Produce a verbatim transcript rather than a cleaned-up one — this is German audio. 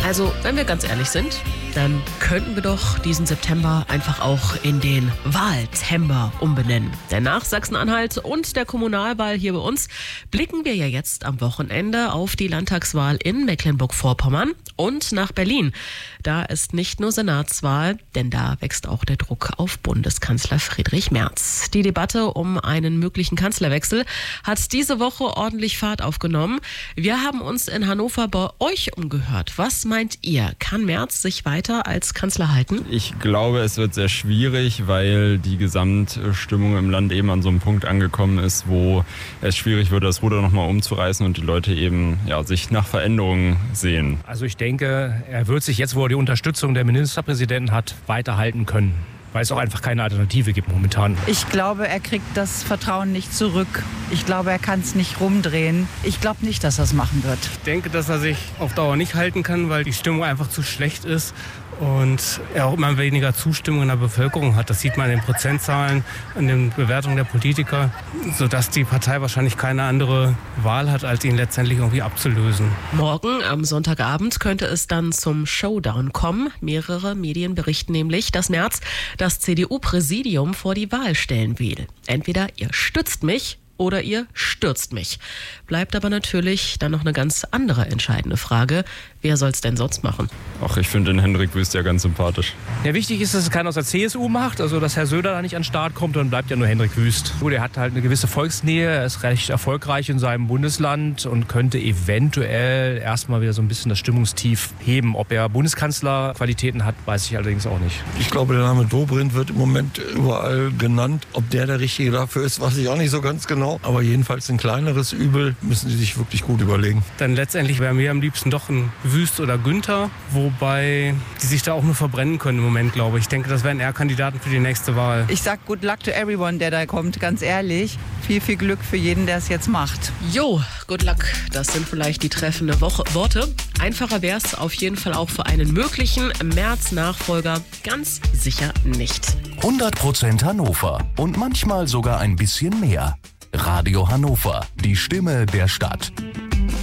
Also, wenn wir ganz ehrlich sind, dann könnten wir doch diesen September einfach auch in den Wahltember umbenennen. Denn nach Sachsen-Anhalt und der Kommunalwahl hier bei uns blicken wir ja jetzt am Wochenende auf die Landtagswahl in Mecklenburg-Vorpommern und nach Berlin. Da ist nicht nur Senatswahl, denn da wächst auch der Druck auf Bundeskanzler Friedrich Merz. Die Debatte um einen möglichen Kanzlerwechsel hat diese Woche ordentlich Fahrt aufgenommen. Wir haben uns in Hannover bei euch umgehört. Was meint ihr? Kann Merz sich weiter als Kanzler halten? Ich glaube, es wird sehr schwierig, weil die Gesamtstimmung im Land eben an so einem Punkt angekommen ist, wo es schwierig wird, das Ruder nochmal umzureißen und die Leute eben ja, sich nach Veränderungen sehen. Also ich denke, er wird sich jetzt, wo er die Unterstützung der Ministerpräsidenten hat, weiterhalten können, weil es auch einfach keine Alternative gibt momentan. Ich glaube, er kriegt das Vertrauen nicht zurück. Ich glaube, er kann es nicht rumdrehen. Ich glaube nicht, dass er es machen wird. Ich denke, dass er sich auf Dauer nicht halten kann, weil die Stimmung einfach zu schlecht ist und er auch immer weniger Zustimmung in der Bevölkerung hat. Das sieht man in den Prozentzahlen, in den Bewertungen der Politiker, sodass die Partei wahrscheinlich keine andere Wahl hat, als ihn letztendlich irgendwie abzulösen. Morgen am Sonntagabend könnte es dann zum Showdown kommen. Mehrere Medien berichten nämlich, dass Merz das C D U-Präsidium vor die Wahl stellen will. Entweder ihr stützt mich oder ihr stürzt mich. Bleibt aber natürlich dann noch eine ganz andere entscheidende Frage. Wer soll es denn sonst machen? Ach, ich finde den Hendrik Wüst ja ganz sympathisch. Ja, wichtig ist, dass es keiner aus der C S U macht, also dass Herr Söder da nicht an den Start kommt, dann bleibt ja nur Hendrik Wüst. Gut, er hat halt eine gewisse Volksnähe, er ist recht erfolgreich in seinem Bundesland und könnte eventuell erstmal wieder so ein bisschen das Stimmungstief heben. Ob er Bundeskanzlerqualitäten hat, weiß ich allerdings auch nicht. Ich glaube, der Name Dobrindt wird im Moment überall genannt. Ob der der Richtige dafür ist, weiß ich auch nicht so ganz genau. Aber jedenfalls ein kleineres Übel müssen sie sich wirklich gut überlegen. Dann letztendlich wäre mir am liebsten doch ein Wüst oder Günther, wobei die sich da auch nur verbrennen können im Moment, glaube ich. Ich denke, das wären eher Kandidaten für die nächste Wahl. Ich sag good luck to everyone, der da kommt, ganz ehrlich. Viel, viel Glück für jeden, der es jetzt macht. Jo, good luck. Das sind vielleicht die treffenden Woche Worte. Einfacher wäre es auf jeden Fall auch für einen möglichen Merz-Nachfolger ganz sicher nicht. hundert Prozent Hannover und manchmal sogar ein bisschen mehr. Radio Hannover, die Stimme der Stadt.